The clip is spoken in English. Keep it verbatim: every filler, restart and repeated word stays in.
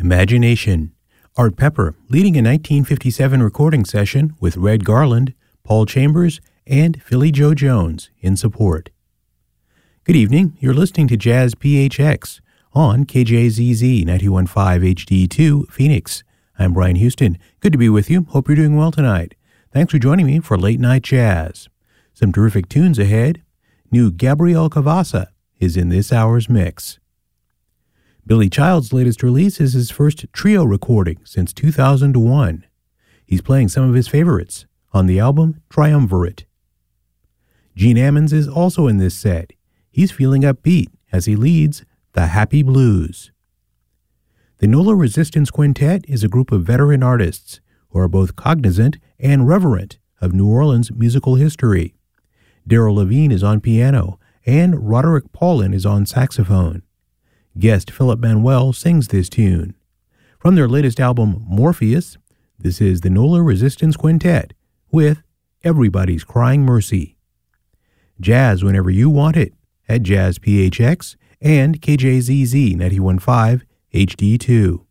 Imagination. Art Pepper leading a nineteen fifty-seven recording session with Red Garland, Paul Chambers, and Philly Joe Jones in support. Good evening. You're listening to Jazz P H X on K J Z Z ninety-one point five H D two Phoenix. I'm Brian Houston. Good to be with you. Hope you're doing well tonight. Thanks for joining me for Late Night Jazz. Some terrific tunes ahead. New Gabriel Cavassa is in this hour's mix. Billy Child's latest release is his first trio recording since two thousand one. He's playing some of his favorites on the album Triumvirate. Gene Ammons is also in this set. He's feeling upbeat as he leads the Happy Blues. The Nola Resistance Quintet is a group of veteran artists who are both cognizant and reverent of New Orleans musical history. Daryl Levine is on piano, and Roderick Paulin is on saxophone. Guest Philip Manuel sings this tune. From their latest album, Morpheus, this is the Nola Resistance Quintet with Everybody's Crying Mercy. Jazz whenever you want it at Jazz P H X and K J Z Z ninety-one point five H D two.